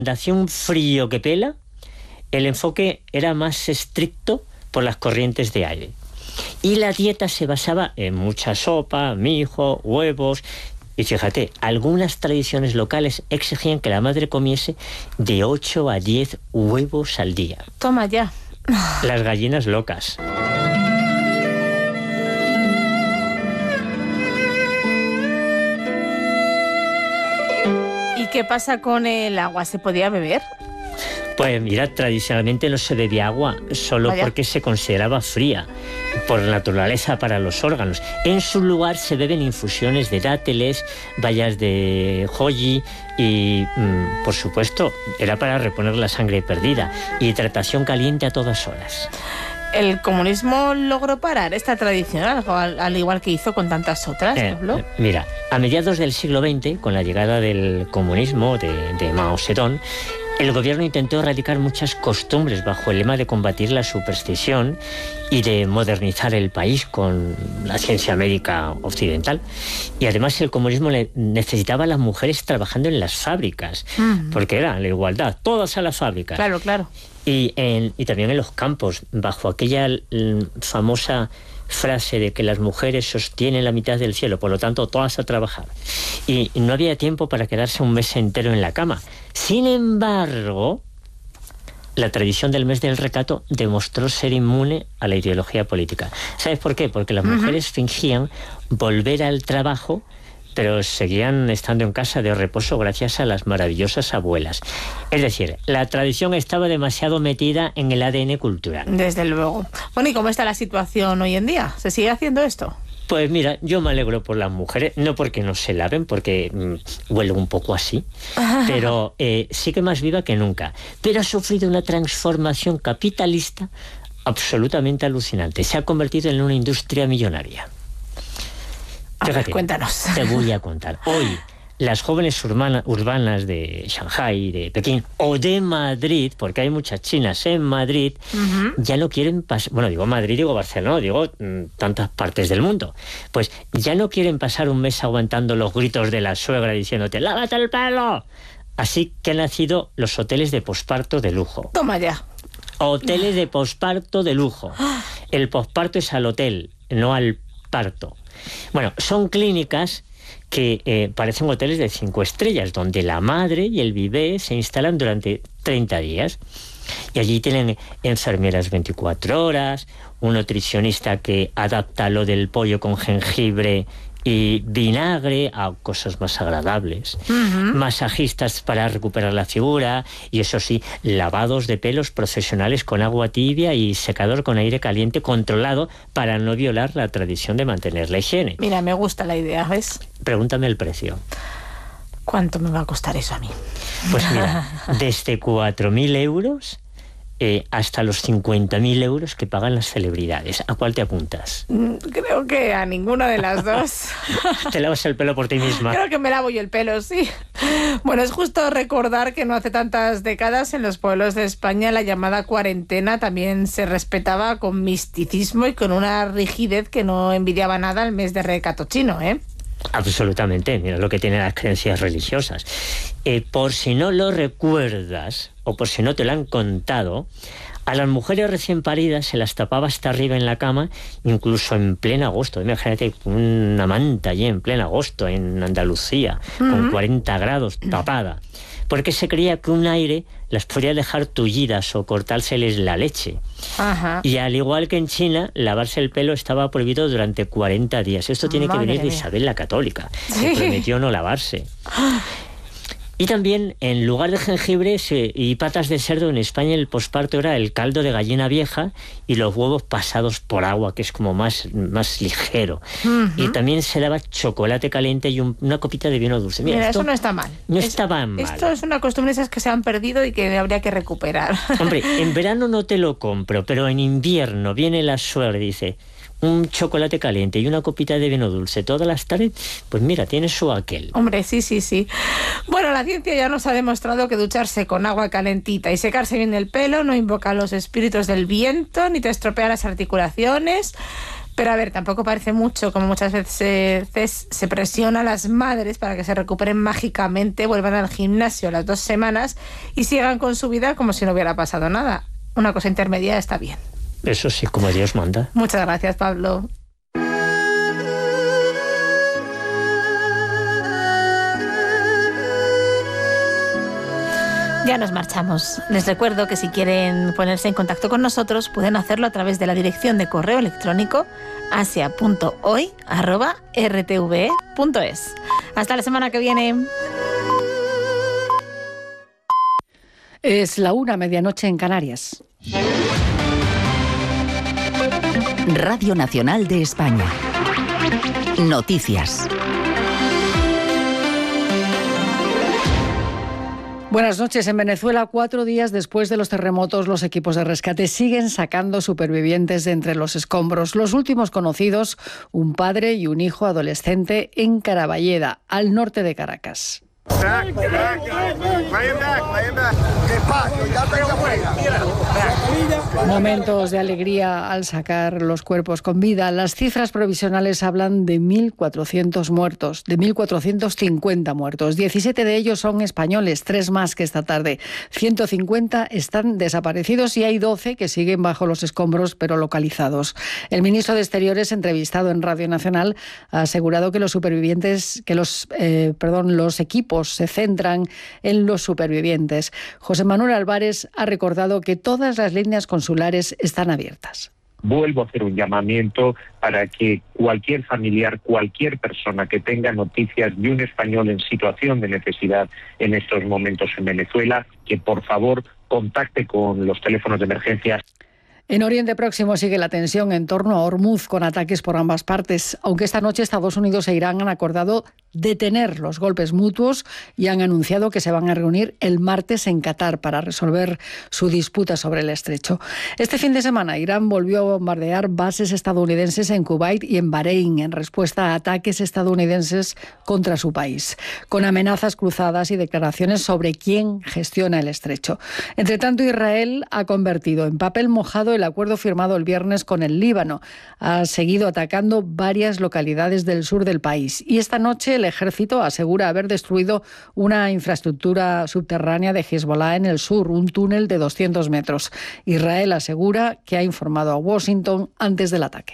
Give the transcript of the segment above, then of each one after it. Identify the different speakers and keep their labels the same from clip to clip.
Speaker 1: hacía un frío que pela, el enfoque era más estricto por las corrientes de aire. Y la dieta se basaba en mucha sopa, mijo, huevos. Y fíjate, algunas tradiciones locales exigían que la madre comiese de 8 a 10 huevos al día.
Speaker 2: Toma ya.
Speaker 1: Las gallinas locas.
Speaker 2: ¿Y qué pasa con el agua? ¿Se podía beber?
Speaker 1: Pues mira, tradicionalmente no se bebía agua solo porque se consideraba fría, por naturaleza para los órganos. En su lugar se beben infusiones de dátiles, bayas de joyi y, por supuesto, era para reponer la sangre perdida. Hidratación caliente a todas horas.
Speaker 2: ¿El comunismo logró parar esta tradición, al igual que hizo con tantas otras, Pablo?
Speaker 1: Mira, a mediados del siglo XX, con la llegada del comunismo de Mao Zedong, el gobierno intentó erradicar muchas costumbres bajo el lema de combatir la superstición y de modernizar el país con la ciencia médica occidental. Y además el comunismo necesitaba a las mujeres trabajando en las fábricas, porque era la igualdad, todas a las fábricas.
Speaker 2: Claro, claro.
Speaker 1: Y también en los campos, bajo aquella famosa frase de que las mujeres sostienen la mitad del cielo, por lo tanto todas a trabajar. Y no había tiempo para quedarse un mes entero en la cama. Sin embargo, la tradición del mes del recato demostró ser inmune a la ideología política. ¿Sabes por qué? Porque las mujeres fingían volver al trabajo, pero seguían estando en casa de reposo gracias a las maravillosas abuelas. Es decir, la tradición estaba demasiado metida en el ADN cultural.
Speaker 2: Desde luego. Bueno, ¿y cómo está la situación hoy en día? ¿Se sigue haciendo esto?
Speaker 1: Pues mira, yo me alegro por las mujeres, no porque no se laven, porque huele un poco así, pero sigue más viva que nunca. Pero ha sufrido una transformación capitalista absolutamente alucinante. Se ha convertido en una industria millonaria.
Speaker 2: Fíjate, cuéntanos.
Speaker 1: Te voy a contar. Hoy, las jóvenes urbanas de Shanghái, de Pekín o de Madrid, porque hay muchas chinas en Madrid, ya no quieren pasar, bueno, digo Madrid, digo Barcelona, digo tantas partes del mundo, pues ya no quieren pasar un mes aguantando los gritos de la suegra diciéndote ¡lávate el pelo! Así que han nacido los hoteles de posparto de lujo.
Speaker 2: Toma ya.
Speaker 1: Hoteles de posparto de lujo. El posparto es al hotel, no al parto. Bueno, son clínicas que parecen hoteles de 5 estrellas, donde la madre y el bebé se instalan durante 30 días. Y allí tienen enfermeras 24 horas, un nutricionista que adapta lo del pollo con jengibre y vinagre a cosas más agradables, masajistas para recuperar la figura y, eso sí, lavados de pelos profesionales con agua tibia y secador con aire caliente controlado para no violar la tradición de mantener la higiene.
Speaker 2: Mira, me gusta la idea, ¿ves?
Speaker 1: Pregúntame el precio.
Speaker 2: ¿Cuánto me va a costar eso a mí?
Speaker 1: Pues mira, desde 4.000 euros hasta los 50.000 euros que pagan las celebridades. ¿A cuál te apuntas?
Speaker 2: Creo que a ninguna de las dos.
Speaker 1: Te lavas el pelo por ti misma.
Speaker 2: Creo que me lavo yo el pelo, sí. Bueno, es justo recordar que no hace tantas décadas en los pueblos de España la llamada cuarentena también se respetaba con misticismo y con una rigidez que no envidiaba nada al mes de recato chino, ¿eh?
Speaker 1: Absolutamente, mira lo que tienen las creencias religiosas. Por si no lo recuerdas, o por si no te lo han contado, a las mujeres recién paridas se las tapaba hasta arriba en la cama, incluso en pleno agosto. Imagínate una manta allí en pleno agosto, en Andalucía, con 40 grados, tapada. Porque se creía que un aire las podía dejar tullidas o cortárseles la leche. Y al igual que en China, lavarse el pelo estaba prohibido durante 40 días. Esto tiene que venir de Isabel la Católica, que prometió no lavarse. Y también, en lugar de jengibre y patas de cerdo, en España el posparto era el caldo de gallina vieja y los huevos pasados por agua, que es como más ligero. Y también se daba chocolate caliente y una copita de vino dulce.
Speaker 2: Mira, eso no está mal.
Speaker 1: No estaba mal.
Speaker 2: Esto es una costumbre esas que se han perdido y que habría que recuperar.
Speaker 1: Hombre, en verano no te lo compro, pero en invierno viene la suegra y dice: un chocolate caliente y una copita de vino dulce todas las tardes, pues mira, tiene su aquel.
Speaker 2: Hombre, sí. Bueno, la ciencia ya nos ha demostrado que ducharse con agua calentita y secarse bien el pelo no invoca a los espíritus del viento ni te estropea las articulaciones. Pero a ver, tampoco parece mucho, como muchas veces se presiona a las madres para que se recuperen mágicamente, vuelvan al gimnasio las 2 semanas y sigan con su vida como si no hubiera pasado nada. Una cosa intermedia está bien.
Speaker 1: Eso sí, como Dios manda.
Speaker 2: Muchas gracias, Pablo. Ya nos marchamos. Les recuerdo que si quieren ponerse en contacto con nosotros pueden hacerlo a través de la dirección de correo electrónico asia.hoy@rtve.es. Hasta la semana que viene.
Speaker 3: Es la 1:00, medianoche en Canarias.
Speaker 4: Radio Nacional de España. Noticias.
Speaker 3: Buenas noches. En Venezuela, 4 días después de los terremotos, los equipos de rescate siguen sacando supervivientes de entre los escombros. Los últimos conocidos, un padre y un hijo adolescente en Caraballeda, al norte de Caracas. Momentos de alegría al sacar los cuerpos con vida. Las cifras provisionales hablan de 1.400 muertos, de 1.450 muertos. 17 de ellos son españoles, 3 más que esta tarde. 150 están desaparecidos y hay 12 que siguen bajo los escombros pero localizados. El ministro de Exteriores, entrevistado en Radio Nacional, ha asegurado que los equipos se centran en los supervivientes. José Manuel Álvarez ha recordado que todas las líneas consulares están abiertas.
Speaker 5: Vuelvo a hacer un llamamiento para que cualquier familiar, cualquier persona que tenga noticias de un español en situación de necesidad en estos momentos en Venezuela, que por favor contacte con los teléfonos de emergencia.
Speaker 3: En Oriente Próximo sigue la tensión en torno a Hormuz, con ataques por ambas partes, aunque esta noche Estados Unidos e Irán han acordado detener los golpes mutuos y han anunciado que se van a reunir el martes en Qatar para resolver su disputa sobre el estrecho. Este fin de semana, Irán volvió a bombardear bases estadounidenses en Kuwait y en Bahrein en respuesta a ataques estadounidenses contra su país, con amenazas cruzadas y declaraciones sobre quién gestiona el estrecho. Entre tanto, Israel ha convertido en papel mojado el acuerdo firmado el viernes con el Líbano. Ha seguido atacando varias localidades del sur del país y esta noche el ejército asegura haber destruido una infraestructura subterránea de Hezbollah en el sur, un túnel de 200 metros. Israel asegura que ha informado a Washington antes del ataque.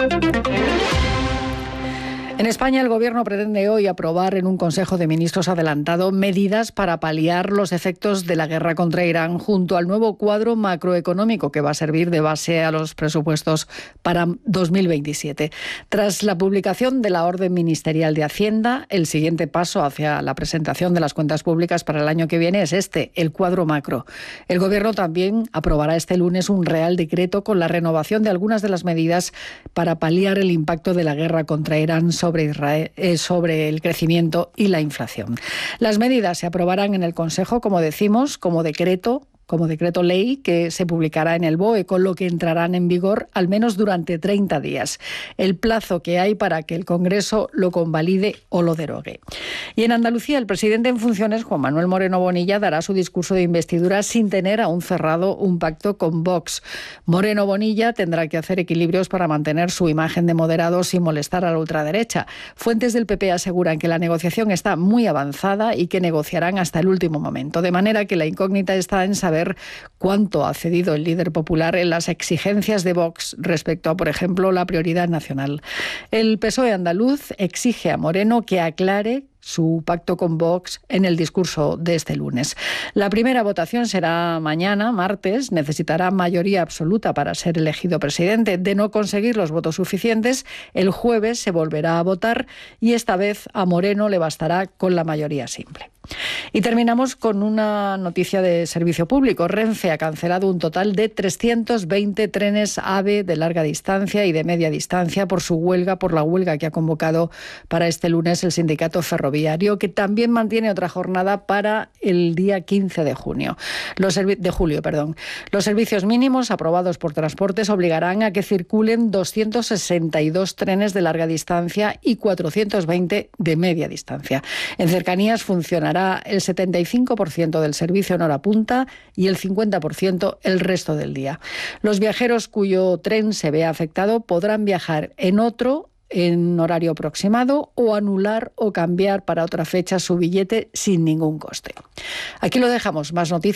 Speaker 3: En España, el Gobierno pretende hoy aprobar en un Consejo de Ministros adelantado medidas para paliar los efectos de la guerra contra Irán junto al nuevo cuadro macroeconómico que va a servir de base a los presupuestos para 2027. Tras la publicación de la orden ministerial de Hacienda, el siguiente paso hacia la presentación de las cuentas públicas para el año que viene es el cuadro macro. El Gobierno también aprobará este lunes un Real Decreto con la renovación de algunas de las medidas para paliar el impacto de la guerra contra Irán sobre el crecimiento y la inflación. Las medidas se aprobarán en el Consejo, como decimos, como decreto ley que se publicará en el BOE, con lo que entrarán en vigor al menos durante 30 días, el plazo que hay para que el Congreso lo convalide o lo derogue. Y en Andalucía, el presidente en funciones, Juan Manuel Moreno Bonilla, dará su discurso de investidura sin tener aún cerrado un pacto con Vox. Moreno Bonilla tendrá que hacer equilibrios para mantener su imagen de moderado sin molestar a la ultraderecha. Fuentes del PP aseguran que la negociación está muy avanzada y que negociarán hasta el último momento, de manera que la incógnita está en saber cuánto ha cedido el líder popular en las exigencias de Vox respecto a, por ejemplo, la prioridad nacional. El PSOE andaluz exige a Moreno que aclare su pacto con Vox en el discurso de este lunes. La primera votación será mañana, martes. Necesitará mayoría absoluta para ser elegido presidente. De no conseguir los votos suficientes, el jueves se volverá a votar y esta vez a Moreno le bastará con la mayoría simple. Y terminamos con una noticia de servicio público. Renfe ha cancelado un total de 320 trenes AVE de larga distancia y de media distancia por la huelga que ha convocado para este lunes el sindicato ferroviario, que también mantiene otra jornada para el día 15 de julio. Los servicios mínimos aprobados por Transportes obligarán a que circulen 262 trenes de larga distancia y 420 de media distancia. En cercanías funcionará el 75% del servicio en hora punta y el 50% el resto del día. Los viajeros cuyo tren se vea afectado podrán viajar en otro en horario aproximado o anular o cambiar para otra fecha su billete sin ningún coste. Aquí lo dejamos. Más noticias